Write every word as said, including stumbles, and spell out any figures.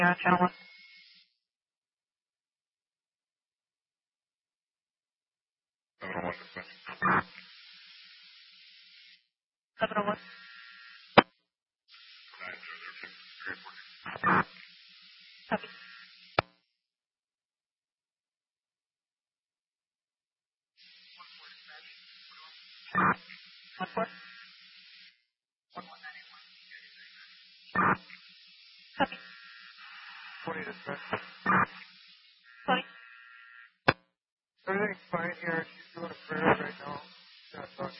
Yeah, channel one. seven oh one dispatch. seven oh one. nine zero zero two. Transport. Copy. one four. Copy. twenty dispatch. twenty. Everything's fine here. She's doing a prayer right now. She's not talking.